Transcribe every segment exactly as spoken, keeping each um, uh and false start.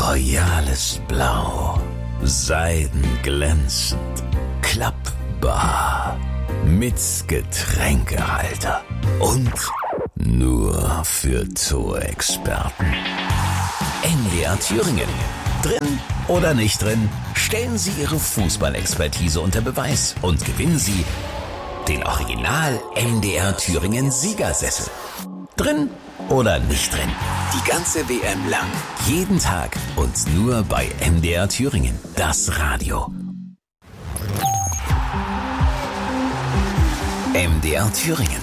royales Blau, seidenglänzend, klappbar, mit Getränkehalter und nur für Zoo-Experten. N D R Thüringen. Drin oder nicht drin, stellen Sie Ihre Fußballexpertise unter Beweis und gewinnen Sie den Original N D R Thüringen Siegersessel. Drin oder nicht drin, die ganze W M lang, jeden Tag und nur bei N D R Thüringen, das Radio. N D R Thüringen,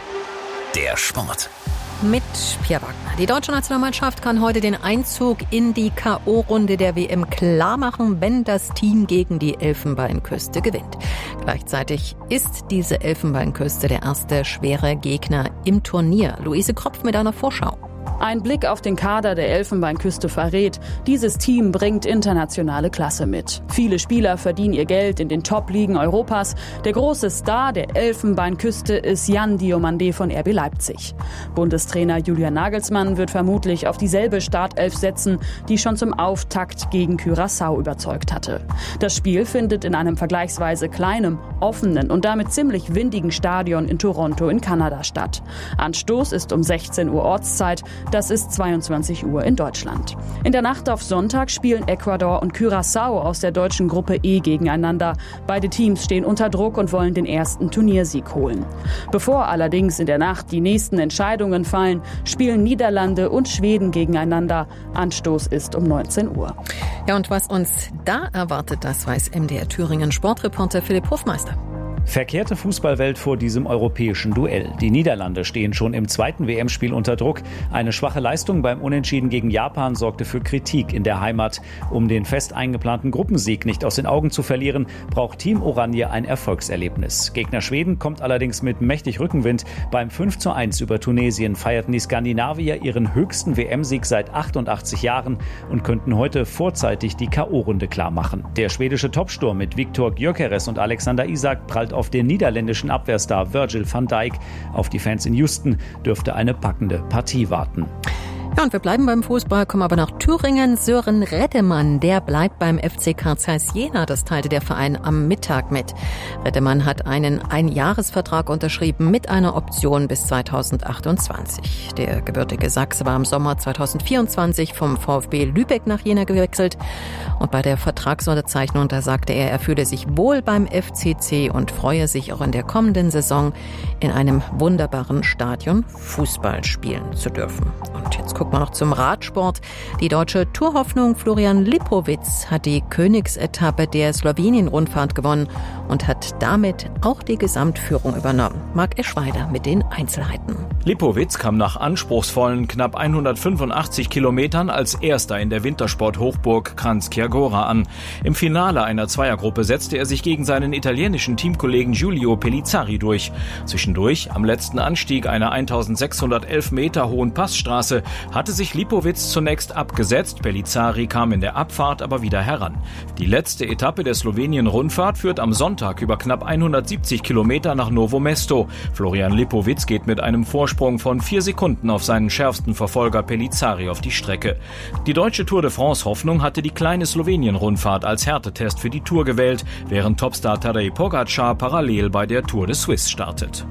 der Sport. Mit Pierre Wagner. Die deutsche Nationalmannschaft kann heute den Einzug in die K O-Runde der W M klarmachen, wenn das Team gegen die Elfenbeinküste gewinnt. Gleichzeitig ist diese Elfenbeinküste der erste schwere Gegner im Turnier. Luise Kropf mit einer Vorschau. Ein Blick auf den Kader der Elfenbeinküste verrät, dieses Team bringt internationale Klasse mit. Viele Spieler verdienen ihr Geld in den Top-Ligen Europas. Der große Star der Elfenbeinküste ist Jan Diomandé von R B Leipzig. Bundestrainer Julian Nagelsmann wird vermutlich auf dieselbe Startelf setzen, die schon zum Auftakt gegen Curaçao überzeugt hatte. Das Spiel findet in einem vergleichsweise kleinen, offenen und damit ziemlich windigen Stadion in Toronto in Kanada statt. Anstoß ist um sechzehn Uhr Ortszeit. Das ist zweiundzwanzig Uhr in Deutschland. In der Nacht auf Sonntag spielen Ecuador und Curaçao aus der deutschen Gruppe E gegeneinander. Beide Teams stehen unter Druck und wollen den ersten Turniersieg holen. Bevor allerdings in der Nacht die nächsten Entscheidungen fallen, spielen Niederlande und Schweden gegeneinander. Anstoß ist um neunzehn Uhr. Ja, und was uns da erwartet, das weiß M D R Thüringen Sportreporter Philipp Hofmeister. Verkehrte Fußballwelt vor diesem europäischen Duell. Die Niederlande stehen schon im zweiten W M-Spiel unter Druck. Eine schwache Leistung beim Unentschieden gegen Japan sorgte für Kritik in der Heimat. Um den fest eingeplanten Gruppensieg nicht aus den Augen zu verlieren, braucht Team Oranje ein Erfolgserlebnis. Gegner Schweden kommt allerdings mit mächtig Rückenwind. Beim fünf zu eins über Tunesien feierten die Skandinavier ihren höchsten W M-Sieg seit achtundachtzig Jahren und könnten heute vorzeitig die K O-Runde klarmachen. Der schwedische Topsturm mit Viktor Gyökeres und Alexander Isak prallt auf den niederländischen Abwehrstar Virgil van Dijk. Auf die Fans in Houston dürfte eine packende Partie warten. Ja, und wir bleiben beim Fußball, kommen aber nach Thüringen. Sören Reddemann, der bleibt beim F C Carl Zeiss Jena. Das teilte der Verein am Mittag mit. Reddemann hat einen Einjahresvertrag unterschrieben mit einer Option bis zweitausendachtundzwanzig. Der gebürtige Sachse war im Sommer zweitausendvierundzwanzig vom VfB Lübeck nach Jena gewechselt. Und bei der Vertragsunterzeichnung, da sagte er, er fühle sich wohl beim F C C und freue sich auch in der kommenden Saison in einem wunderbaren Stadion Fußball spielen zu dürfen. Und jetzt gucken wir noch zum Radsport. Die deutsche Tourhoffnung Florian Lipowitz hat die Königsetappe der Slowenien-Rundfahrt gewonnen und hat damit auch die Gesamtführung übernommen. Marc Eschweider mit den Einzelheiten. Lipowitz kam nach anspruchsvollen knapp hundertfünfundachtzig Kilometern als Erster in der Wintersport-Hochburg Kranjska Gora an. Im Finale einer Zweiergruppe setzte er sich gegen seinen italienischen Teamkollegen Giulio Pellizzari durch. Zwischendurch, am letzten Anstieg einer eintausendsechshundertelf Meter hohen Passstraße, hatte sich Lipowitz zunächst abgesetzt. Pellizzari kam in der Abfahrt aber wieder heran. Die letzte Etappe der Slowenien-Rundfahrt führt am Sonntag über knapp hundertsiebzig Kilometer nach Novo Mesto. Florian Lipowitz geht mit einem Vorsprung von vier Sekunden auf seinen schärfsten Verfolger Pellizzari auf die Strecke. Die deutsche Tour de France-Hoffnung hatte die kleine Slowenien-Rundfahrt als Härtetest für die Tour gewählt, während Topstar Tadej Pogačar parallel bei der Tour de Suisse startet.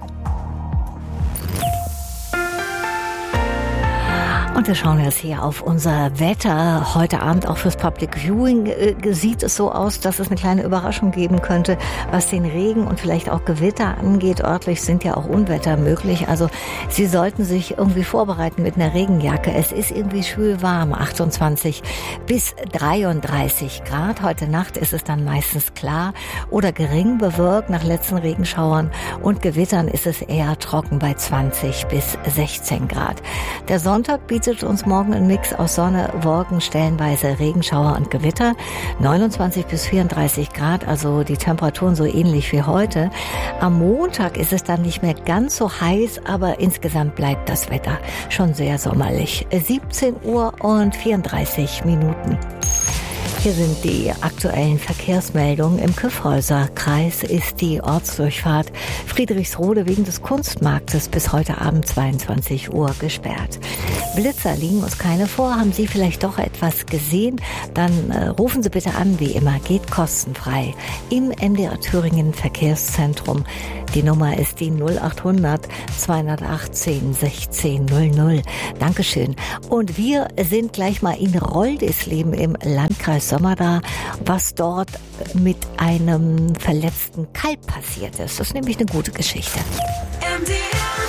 Und wir schauen jetzt hier auf unser Wetter. Heute Abend auch fürs Public Viewing äh, sieht es so aus, dass es eine kleine Überraschung geben könnte, was den Regen und vielleicht auch Gewitter angeht. Örtlich sind ja auch Unwetter möglich. Also Sie sollten sich irgendwie vorbereiten mit einer Regenjacke. Es ist irgendwie schwül warm, achtundzwanzig bis dreiunddreißig Grad. Heute Nacht ist es dann meistens klar oder gering bewölkt nach letzten Regenschauern. Und Gewittern ist es eher trocken bei zwanzig bis sechzehn Grad. Der Sonntag bietet uns morgen ein Mix aus Sonne, Wolken, stellenweise Regenschauer und Gewitter. neunundzwanzig bis vierunddreißig Grad, also die Temperaturen so ähnlich wie heute. Am Montag ist es dann nicht mehr ganz so heiß, aber insgesamt bleibt das Wetter schon sehr sommerlich. siebzehn Uhr und vierunddreißig Minuten. Hier sind die aktuellen Verkehrsmeldungen. Im Kyffhäuser-Kreis ist die Ortsdurchfahrt Friedrichsrode wegen des Kunstmarktes bis heute Abend zweiundzwanzig Uhr gesperrt. Blitzer liegen uns keine vor. Haben Sie vielleicht doch etwas gesehen? Dann äh, rufen Sie bitte an, wie immer. Geht kostenfrei im M D R Thüringen Verkehrszentrum. Die Nummer ist die null achthundert zweihundertachtzehn sechzehn null null. Dankeschön. Und wir sind gleich mal in Roldisleben im Landkreis Sömmerda, was dort mit einem verletzten Kalb passiert ist. Das ist nämlich eine gute Geschichte. M D R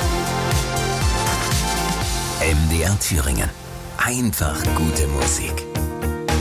Thüringen. M D R Thüringen. Einfach gute Musik.